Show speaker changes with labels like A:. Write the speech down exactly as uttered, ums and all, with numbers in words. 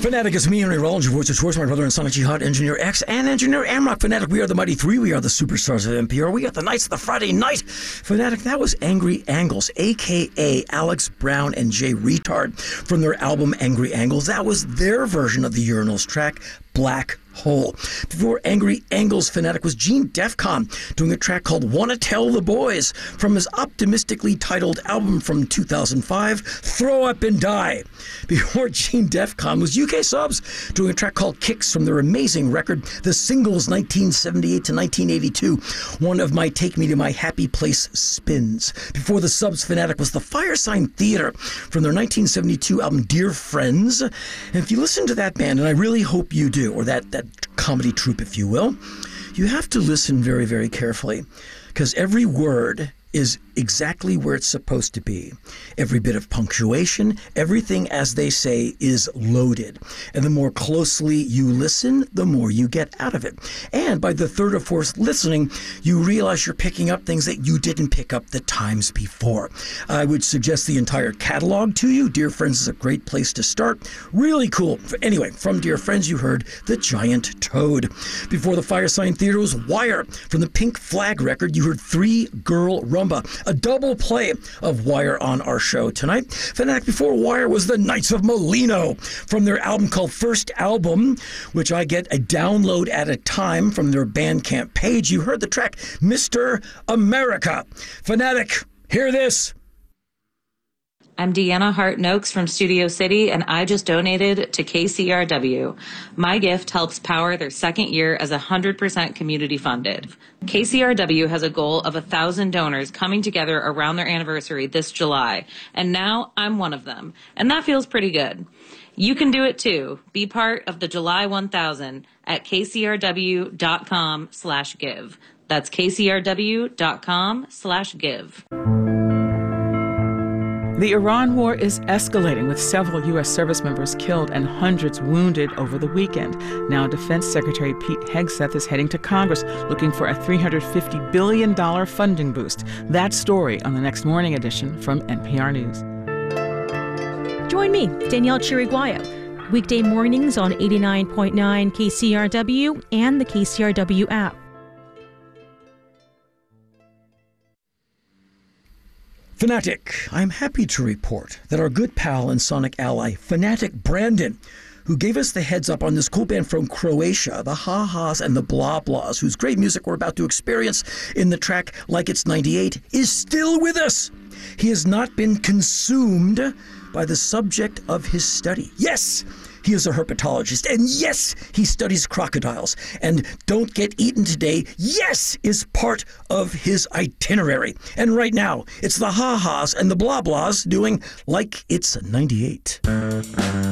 A: Fanatic is me, Henry Rollins, your voice of choice, my brother and Sonic Jihad, Engineer X, and Engineer Amrock. Fanatic, we are the Mighty Three. We are the superstars of N P R. We got the Knights of the Friday Night. Fanatic, that was Angry Angles, a k a. Alex Brown and Jay Retard, from their album Angry Angles. That was their version of the Urinals track, Black Hole. Before Angry Angles, Fanatic was Gene Defcon doing a track called Wanna Tell the Boys from his optimistically titled album from two thousand five, Throw Up and Die. Before Gene Defcon was U K Subs doing a track called Kicks from their amazing record, The Singles nineteen seventy-eight to nineteen eighty-two, one of my Take Me to My Happy Place spins. Before the Subs, Fanatic was the Firesign Theatre from their nineteen seventy-two album Dear Friends. And if you listen to that band, and I really hope you do, or that, that comedy troupe, if you will, you have to listen very, very carefully, because every word is exactly where it's supposed to be. Every bit of punctuation, everything, as they say, is loaded. And the more closely you listen, the more you get out of it. And by the third or fourth listening, you realize you're picking up things that you didn't pick up the times before. I would suggest the entire catalog to you. Dear Friends is a great place to start. Really cool. Anyway, from Dear Friends, you heard The Giant Toad. Before the Firesign Theatre was Wire. From the Pink Flag record, you heard Three Girl Rumba, a double play of Wire on our show tonight. Fanatic, before Wire was the Knights of Molino from their album called First Album, which I get a download at a time from their Bandcamp page. You heard the track Mister America. Fanatic, hear this.
B: I'm Deanna Hart-Noakes from Studio City, and I just donated to K C R W. My gift helps power their second year as one hundred percent community funded. K C R W has a goal of one thousand donors coming together around their anniversary this July, and now I'm one of them, and that feels pretty good. You can do it too. Be part of the July one thousand at kcrw.com slash give. That's kcrw.com slash give.
C: The Iran war is escalating, with several U S service members killed and hundreds wounded over the weekend. Now, Defense Secretary Pete Hegseth is heading to Congress looking for a three hundred fifty billion dollars funding boost. That story on the next morning edition from N P R News.
D: Join me, Danielle Chiriguayo, weekday mornings on eighty-nine point nine K C R W and the K C R W app.
A: Fanatic, I'm happy to report that our good pal and Sonic ally, Fanatic Brandon, who gave us the heads up on this cool band from Croatia, the Ha Ha's and the Blah Blahs, whose great music we're about to experience in the track Like It's ninety-eight, is still with us. He has not been consumed by the subject of his study. Yes, he is a herpetologist, and yes, he studies crocodiles. And Don't Get Eaten Today, yes, is part of his itinerary. And right now, it's the Ha Ha's and the Blah Blahs doing Like It's ninety-eight.